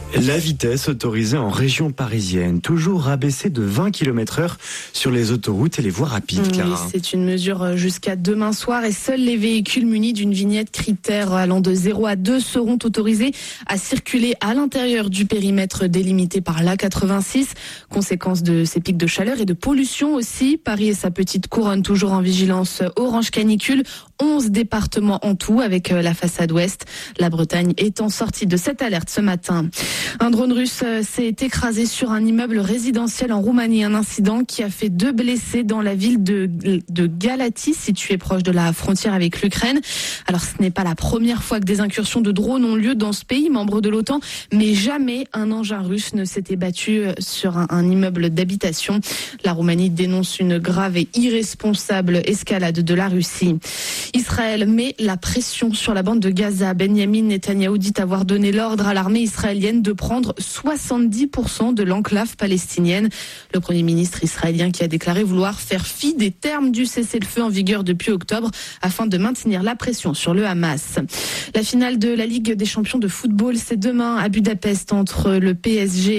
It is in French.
La vitesse autorisée en région parisienne, toujours rabaissée de 20 km/h sur les autoroutes et les voies rapides. Oui, c'est une mesure jusqu'à demain soir et seuls les véhicules munis d'une vignette critère allant de 0 à 2 seront autorisés à circuler à l'intérieur du périmètre délimité par l'A86. Conséquence de ces pics de chaleur et de pollution aussi. Paris et sa petite couronne toujours en vigilance orange canicule. 11 départements en tout avec la façade ouest. La Bretagne étant sortie de cette alerte ce matin. Un drone russe s'est écrasé sur un immeuble résidentiel en Roumanie. Un incident qui a fait 2 blessés dans la ville de Galați, située proche de la frontière avec l'Ukraine. Alors ce n'est pas la première fois que des incursions de drones ont lieu dans ce pays, membre de l'OTAN, mais jamais un engin russe ne s'était battu sur un immeuble d'habitation. La Roumanie dénonce une grave et irresponsable escalade de la Russie. Israël met la pression sur la bande de Gaza. Benyamin Netanyahou dit avoir donné l'ordre à l'armée israélienne de prendre 70% de l'enclave palestinienne. Le Premier ministre israélien qui a déclaré vouloir faire fi des termes du cessez-le-feu en vigueur depuis octobre afin de maintenir la pression sur le Hamas. La finale de la Ligue des champions de football, c'est demain à Budapest entre le PSG